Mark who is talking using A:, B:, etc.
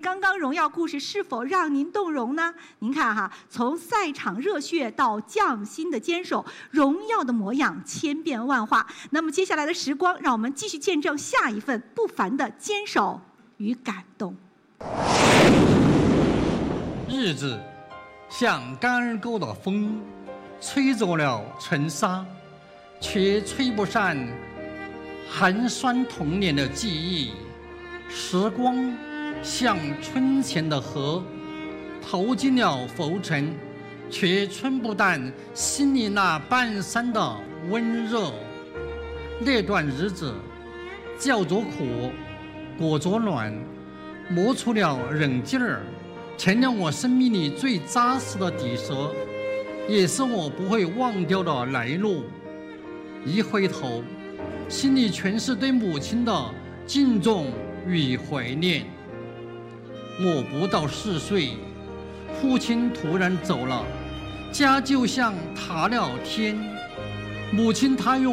A: 刚刚荣耀故事是否让您动容呢？您看哈，从赛场热血到匠心的坚守，荣耀的模样千变万化。那么接下来的时光，让我们继续见证下一份不凡的坚守与感动。
B: 日子像干儿沟的风，吹走了尘沙，却吹不散寒酸童年的记忆。时光像春前的河，投进了浮尘，却冲不淡心里那半山的温热。那段日子叫做苦，裹着暖，磨出了韧劲儿，成了我生命里最扎实的底色，也是我不会忘掉的来路。一回头，心里全是对母亲的敬重与怀念。我不到4岁，父亲突然走了，家就像塌了天。母亲她用